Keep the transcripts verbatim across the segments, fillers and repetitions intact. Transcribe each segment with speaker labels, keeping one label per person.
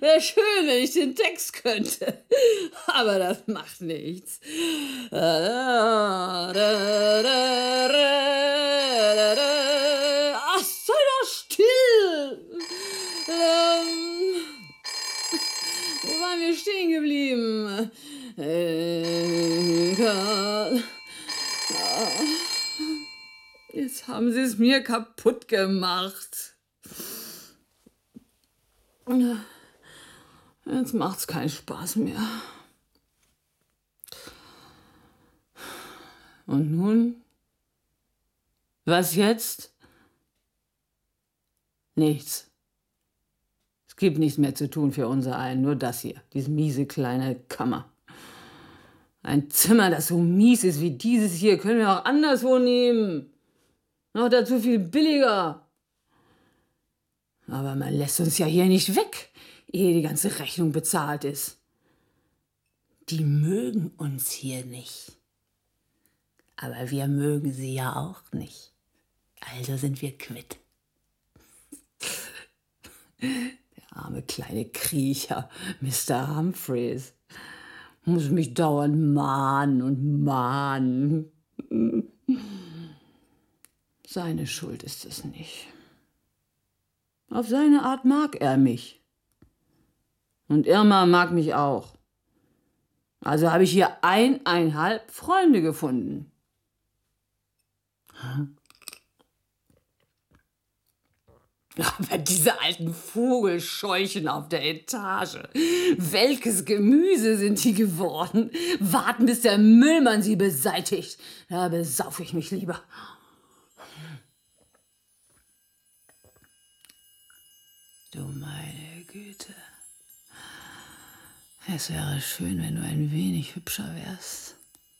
Speaker 1: Wäre schön, wenn ich den Text könnte. Aber das macht nichts. Ach, sei doch still! Ähm, wo waren wir stehen geblieben? Äh, Jetzt haben sie es mir kaputt gemacht. Jetzt macht's keinen Spaß mehr. Und nun? Was jetzt? Nichts. Es gibt nichts mehr zu tun für unser einen, nur das hier, diese miese kleine Kammer. Ein Zimmer, das so mies ist wie dieses hier, können wir auch anderswo nehmen. Noch dazu viel billiger. Aber man lässt uns ja hier nicht weg, ehe die ganze Rechnung bezahlt ist. Die mögen uns hier nicht. Aber wir mögen sie ja auch nicht. Also sind wir quitt. Der arme kleine Kriecher, Mister Humphreys, muss mich dauernd mahnen und mahnen. Seine Schuld ist es nicht. Auf seine Art mag er mich. Und Irma mag mich auch. Also habe ich hier eineinhalb Freunde gefunden. Aber diese alten Vogelscheuchen auf der Etage, welches Gemüse sind die geworden? Warten, bis der Müllmann sie beseitigt. Da besaufe ich mich lieber. Du meine Güte. Es wäre schön, wenn du ein wenig hübscher wärst.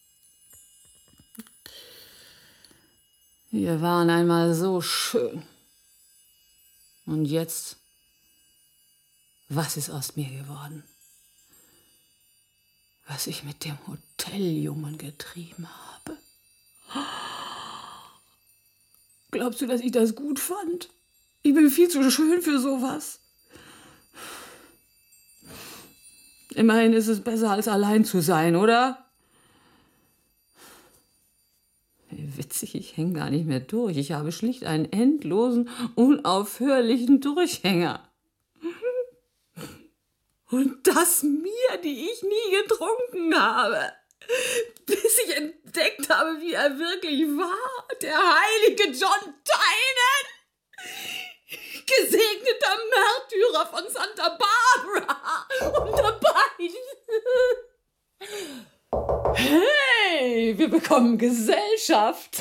Speaker 1: Wir waren einmal so schön. Und jetzt, was ist aus mir geworden? Was ich mit dem Hoteljungen getrieben habe? Glaubst du, dass ich das gut fand? Ich bin viel zu schön für sowas. Immerhin ist es besser, als allein zu sein, oder? Wie witzig, ich hänge gar nicht mehr durch. Ich habe schlicht einen endlosen, unaufhörlichen Durchhänger. Und das mir, die ich nie getrunken habe. Bis ich entdeckt habe, wie er wirklich war. Der heilige John Tynan. Gesegneter Märtyrer von Santa Barbara. Und dabei... Hey, wir bekommen Gesellschaft.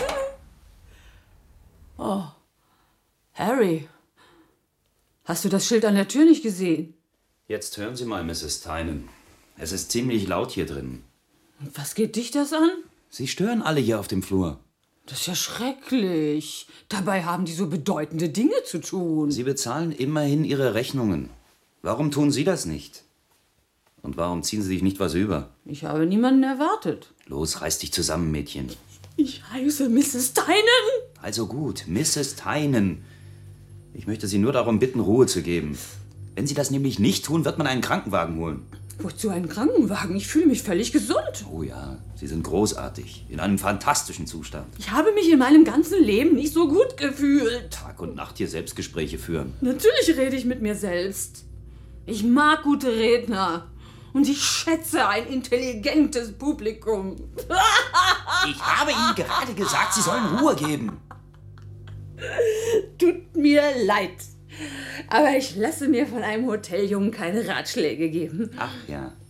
Speaker 1: Oh, Harry, hast du das Schild an der Tür nicht gesehen?
Speaker 2: Jetzt hören Sie mal, Misses Tynan. Es ist ziemlich laut hier drin.
Speaker 1: Und was geht dich das an?
Speaker 2: Sie stören alle hier auf dem Flur.
Speaker 1: Das ist ja schrecklich. Dabei haben die so bedeutende Dinge zu tun.
Speaker 2: Sie bezahlen immerhin Ihre Rechnungen. Warum tun Sie das nicht? Und warum ziehen Sie sich nicht was über?
Speaker 1: Ich habe niemanden erwartet.
Speaker 2: Los, reiß dich zusammen, Mädchen.
Speaker 1: Ich heiße Misses Tynan.
Speaker 2: Also gut, Misses Tynan. Ich möchte Sie nur darum bitten, Ruhe zu geben. Wenn Sie das nämlich nicht tun, wird man einen Krankenwagen holen.
Speaker 1: Wozu einen Krankenwagen? Ich fühle mich völlig gesund.
Speaker 2: Oh ja, Sie sind großartig. In einem fantastischen Zustand.
Speaker 1: Ich habe mich in meinem ganzen Leben nicht so gut gefühlt.
Speaker 2: Tag und Nacht hier Selbstgespräche führen.
Speaker 1: Natürlich rede ich mit mir selbst. Ich mag gute Redner. Und ich schätze ein intelligentes Publikum.
Speaker 2: Ich habe Ihnen gerade gesagt, Sie sollen Ruhe geben.
Speaker 1: Tut mir leid. Aber ich lasse mir von einem Hoteljungen keine Ratschläge geben.
Speaker 2: Ach ja,